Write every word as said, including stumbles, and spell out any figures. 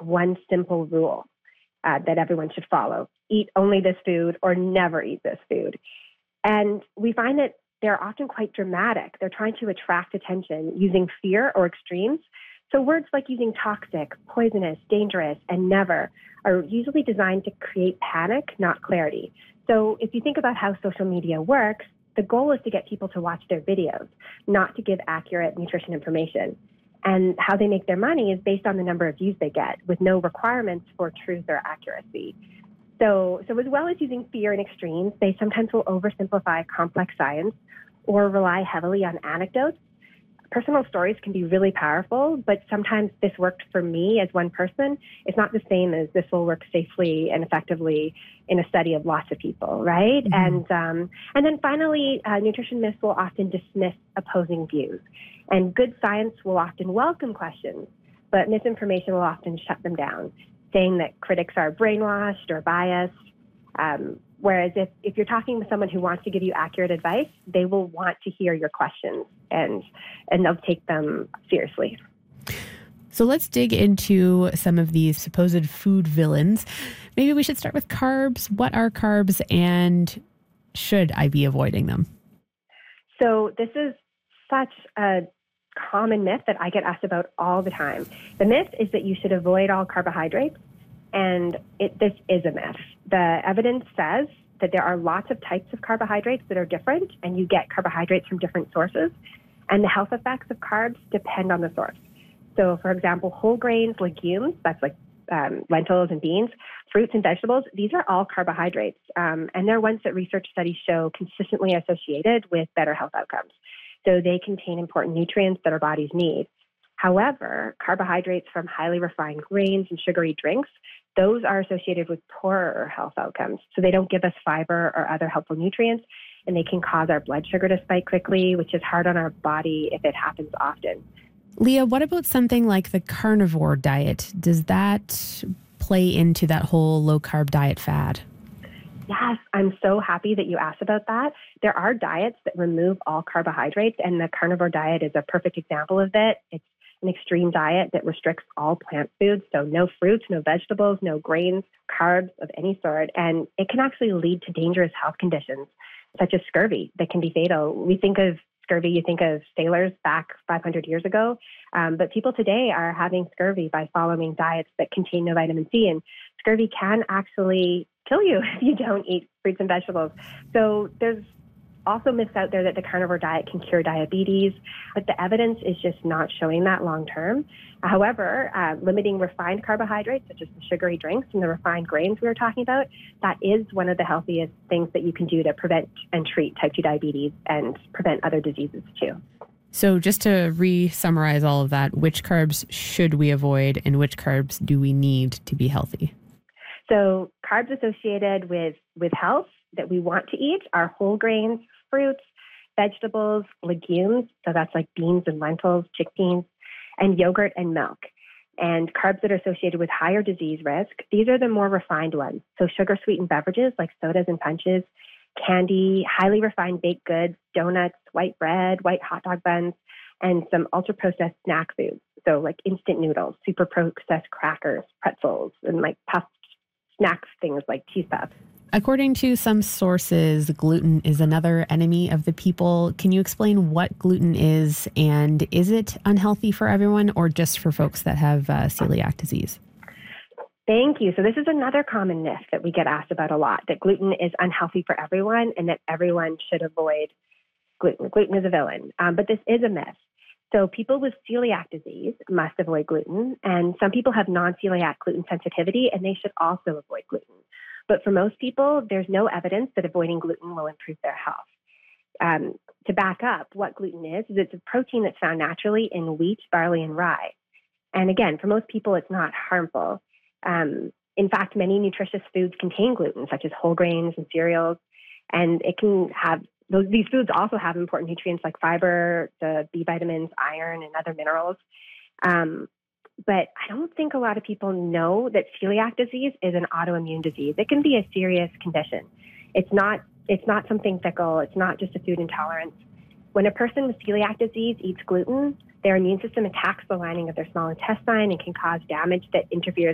one simple rule uh, that everyone should follow. Eat only this food or never eat this food. And we find that they're often quite dramatic. They're trying to attract attention using fear or extremes. So words like using toxic, poisonous, dangerous, and never are usually designed to create panic, not clarity. So if you think about how social media works, the goal is to get people to watch their videos, not to give accurate nutrition information. And how they make their money is based on the number of views they get, with no requirements for truth or accuracy. So, so as well as using fear and extremes, they sometimes will oversimplify complex science or rely heavily on anecdotes. Personal stories can be really powerful, but sometimes this worked for me as one person. It's not the same as this will work safely and effectively in a study of lots of people, right? Mm-hmm. And um, and then finally, uh, nutrition myths will often dismiss opposing views. And good science will often welcome questions, but misinformation will often shut them down, saying that critics are brainwashed or biased. Um, whereas if, if you're talking with someone who wants to give you accurate advice, they will want to hear your questions and, and they'll take them seriously. So let's dig into some of these supposed food villains. Maybe we should start with carbs. What are carbs and should I be avoiding them? So this is such a common myth that I get asked about all the time. The myth is that you should avoid all carbohydrates, and it, this is a myth. The evidence says that there are lots of types of carbohydrates that are different, and you get carbohydrates from different sources, and the health effects of carbs depend on the source. So, for example, whole grains, legumes, that's like um, lentils and beans, fruits and vegetables, these are all carbohydrates, um, and they're ones that research studies show consistently associated with better health outcomes. So they contain important nutrients that our bodies need. However, carbohydrates from highly refined grains and sugary drinks, those are associated with poorer health outcomes. So they don't give us fiber or other helpful nutrients, and they can cause our blood sugar to spike quickly, which is hard on our body if it happens often. Leah, what about something like the carnivore diet? Does that play into that whole low-carb diet fad? Yes, I'm so happy that you asked about that. There are diets that remove all carbohydrates, and the carnivore diet is a perfect example of it. It's an extreme diet that restricts all plant foods, so no fruits, no vegetables, no grains, carbs of any sort, and it can actually lead to dangerous health conditions, such as scurvy, that can be fatal. We think of scurvy, you think of sailors back five hundred years ago, um, but people today are having scurvy by following diets that contain no vitamin C, and scurvy can actually kill you if you don't eat fruits and vegetables. So there's also myths out there that the carnivore diet can cure diabetes, but the evidence is just not showing that long term. However, uh, limiting refined carbohydrates, such as the sugary drinks and the refined grains we were talking about, that is one of the healthiest things that you can do to prevent and treat type two diabetes and prevent other diseases too. So just to re-summarize all of that, which carbs should we avoid and which carbs do we need to be healthy? So carbs associated with, with health that we want to eat are whole grains, fruits, vegetables, legumes. So that's like beans and lentils, chickpeas, and yogurt and milk. And carbs that are associated with higher disease risk, these are the more refined ones. So sugar-sweetened beverages like sodas and punches, candy, highly refined baked goods, donuts, white bread, white hot dog buns, and some ultra-processed snack foods. So like instant noodles, super processed crackers, pretzels, and like puffed snacks, things like cheese puffs. According to some sources, gluten is another enemy of the people. Can you explain what gluten is, and is it unhealthy for everyone or just for folks that have uh, celiac disease? Thank you. So this is another common myth that we get asked about a lot, that gluten is unhealthy for everyone and that everyone should avoid gluten. Gluten is a villain, um, but this is a myth. So people with celiac disease must avoid gluten, and some people have non-celiac gluten sensitivity, and they should also avoid gluten. But for most people, there's no evidence that avoiding gluten will improve their health. Um, to back up, what gluten is, is it's a protein that's found naturally in wheat, barley, and rye. And again, for most people, it's not harmful. Um, in fact, many nutritious foods contain gluten, such as whole grains and cereals, and it can have Those, these foods also have important nutrients like fiber, the B vitamins, iron, and other minerals. Um, but I don't think a lot of people know that celiac disease is an autoimmune disease. It can be a serious condition. It's not, it's not something fickle. It's not just a food intolerance. When a person with celiac disease eats gluten, their immune system attacks the lining of their small intestine and can cause damage that interferes